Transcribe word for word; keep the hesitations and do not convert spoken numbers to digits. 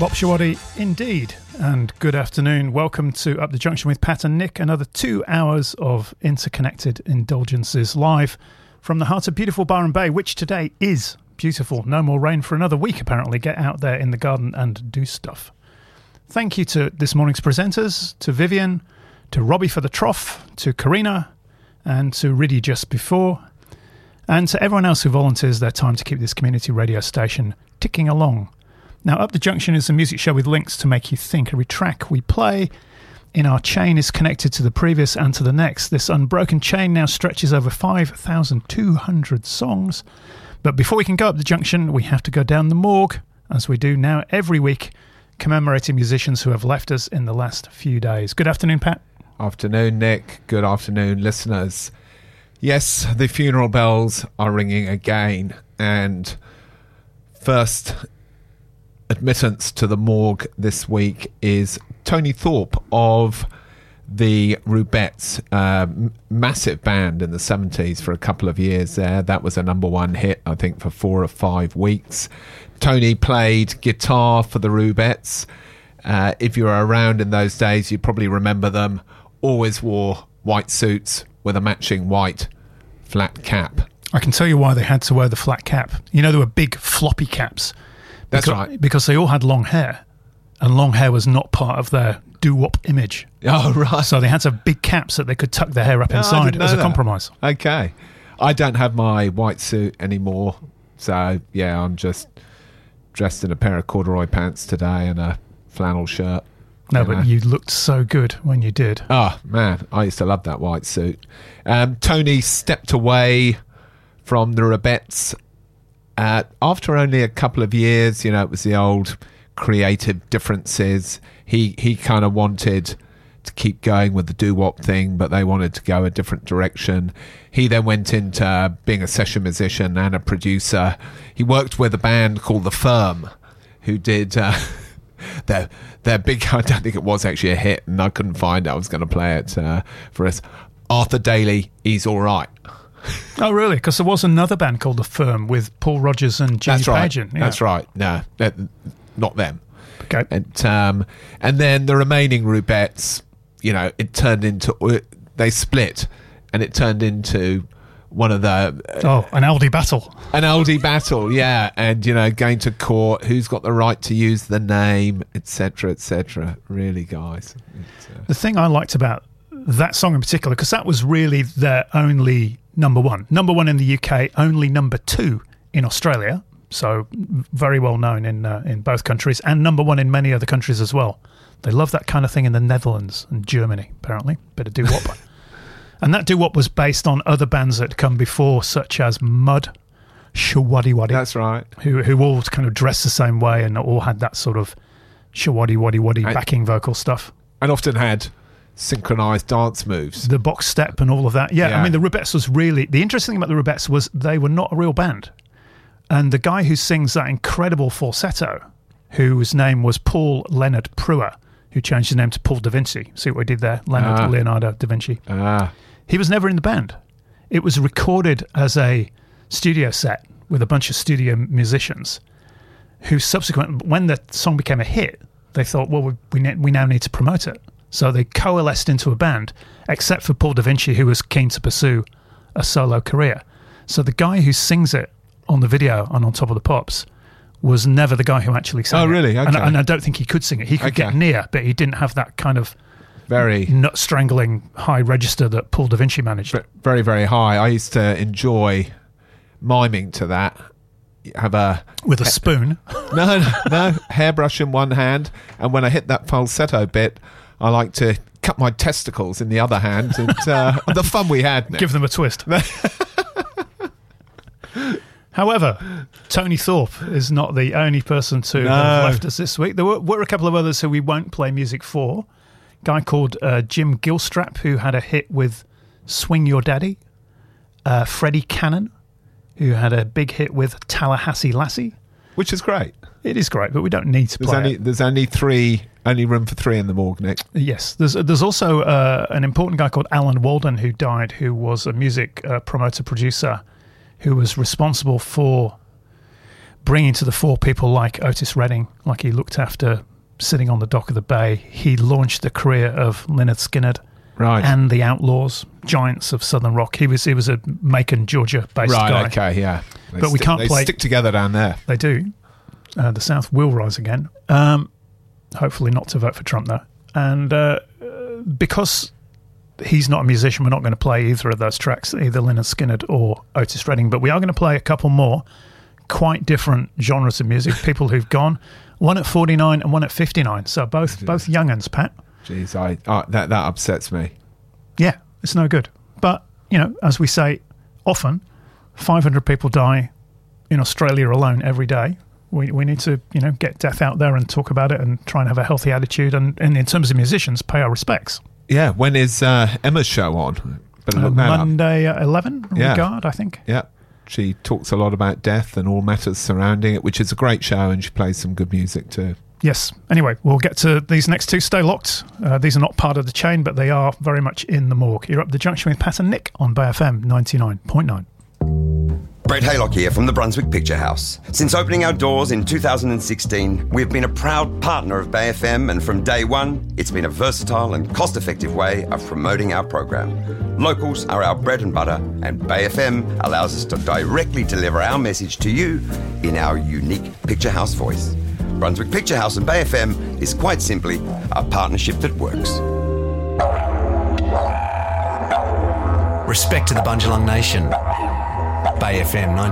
Bob Shawadi, indeed. And good afternoon. Welcome to Up the Junction with Pat and Nick. Another two hours of interconnected indulgences live from the heart of beautiful Byron Bay, which today is beautiful. No more rain for another week, apparently. Get out there in the garden and do stuff. Thank you to this morning's presenters, to Vivian, to Robbie for the trough, to Karina, and to Riddy just before, and to everyone else who volunteers their time to keep this community radio station ticking along. Now, Up the Junction is a music show with links to make you think. Every track we play in our chain is connected to the previous and to the next. This unbroken chain now stretches over five thousand two hundred songs. But before we can go up the junction, we have to go down the morgue, as we do now every week, commemorating musicians who have left us in the last few days. Good afternoon, Pat. Afternoon, Nick. Good afternoon, listeners. Yes, the funeral bells are ringing again, and first admittance to the morgue this week is Tony Thorpe of the Rubettes, uh, massive band in the seventies for a couple of years there. That was a number one hit, I think, for four or five weeks. Tony played guitar for the Rubettes. Uh, if you were around in those days, you probably remember them. Always wore white suits with a matching white flat cap. I can tell you why they had to wear the flat cap. You know, there were big floppy caps. That's because, right. Because they all had long hair, and long hair was not part of their doo-wop image. Oh, right. So they had to have big caps that they could tuck their hair up No, inside as a that. compromise. Okay. I don't have my white suit anymore, so yeah, I'm just dressed in a pair of corduroy pants today and a flannel shirt. No, you but know. you looked so good when you did. Oh, man, I used to love that white suit. Um, Tony stepped away from the Rubettes uh, after only a couple of years. You know, it was the old creative differences. He he kind of wanted to keep going with the doo-wop thing, but they wanted to go a different direction. He then went into being a session musician and a producer. He worked with a band called The Firm, who did uh, their, their big, I don't think it was actually a hit, and I couldn't find it. I was going to play it uh, for us. Arthur Daly, He's All Right. Oh, really? Because there was another band called The Firm with Paul Rogers and Jimmy That's right. Pagin. Yeah. That's right. No, that, not them. Okay. And um, and then the remaining Rubettes, you know, it turned into, they split, and it turned into one of the uh, oh, an Aldi battle. An Aldi battle, yeah, and you know, going to court, who's got the right to use the name, et cetera, et cetera. Really, guys. Uh, the thing I liked about that song in particular, because that was really their only number one, number one in the U K, only number two in Australia. So very well known in uh, in both countries, and number one in many other countries as well. They love that kind of thing in the Netherlands and Germany, apparently. Bit of doo-wop. And that doo-wop was based on other bands that had come before, such as Mud, Shawaddy Waddy. That's right. Who who all kind of dressed the same way and all had that sort of Shawaddy Waddy Waddy backing vocal stuff. And often had synchronized dance moves. The box step and all of that. Yeah, yeah. I mean, the Rubettes was really... The interesting thing about the Rubettes was they were not a real band. And the guy who sings that incredible falsetto, whose name was Paul Leonard Pruer, who changed his name to Paul da Vinci. See what we did there? Leonard ah. Leonardo da Vinci. Ah. He was never in the band. It was recorded as a studio set with a bunch of studio musicians who subsequently, when the song became a hit, they thought, well, we, we, ne- we now need to promote it. So they coalesced into a band, except for Paul da Vinci, who was keen to pursue a solo career. So the guy who sings it on the video and on Top of the Pops was never the guy who actually sang it. Oh, really? Okay. And, and I don't think he could sing it. He could okay. get near, but he didn't have that kind of very nut strangling high register that Paul da Vinci managed. Very, very high. I used to enjoy miming to that. Have a with a ha- spoon. No, no, no. Hairbrush in one hand, and when I hit that falsetto bit, I like to cut my testicles in the other hand. And uh, the fun we had. Nick. Give them a twist. However, Tony Thorpe is not the only person to no. have left us this week. There were, were a couple of others who we won't play music for. A guy called uh, Jim Gilstrap, who had a hit with Swing Your Daddy. Uh, Freddie Cannon, who had a big hit with Tallahassee Lassie. Which is great. It is great, but we don't need to there's play only, it. There's only three, only room for three in the morgue, Nick. Yes. There's there's also uh, an important guy called Alan Walden who died, who was a music uh, promoter, producer, who was responsible for bringing to the fore people like Otis Redding, like he looked after Sitting on the Dock of the Bay. He launched the career of Lynyrd Skynyrd Right. and the Outlaws, giants of Southern rock. He was he was a Macon, Georgia-based right, guy. Right, okay, yeah. They But we stick- can't they play- stick together down there. They do. Uh, the South will rise again. Um, hopefully not to vote for Trump, though. And uh, because he's not a musician, we're not going to play either of those tracks, either Lynyrd Skynyrd or Otis Redding. But we are going to play a couple more quite different genres of music, people who've gone, one at forty-nine and one at fifty-nine. So both both young'uns, Pat. Jeez, I, uh, that, that upsets me. Yeah, it's no good. But, you know, as we say often, five hundred people die in Australia alone every day. We we need to, you know, get death out there and talk about it and try and have a healthy attitude. And, and in terms of musicians, pay our respects. Yeah, when is uh, Emma's show on? Better look Uh, that up. Monday at eleven, Yeah. Regard, I think. Yeah, she talks a lot about death and all matters surrounding it, which is a great show, and she plays some good music too. Yes. Anyway, we'll get to these next two. Stay locked. Uh, these are not part of the chain, but they are very much in the morgue. You're up the junction with Pat and Nick on Bay F M ninety-nine point nine. Brett Haylock here from the Brunswick Picture House. Since opening our doors in two thousand sixteen, we have been a proud partner of Bay F M, and from day one, it's been a versatile and cost-effective way of promoting our program. Locals are our bread and butter, and Bay F M allows us to directly deliver our message to you in our unique Picture House voice. Brunswick Picture House and Bay F M is quite simply a partnership that works. Respect to the Bundjalung Nation. Bay F M ninety.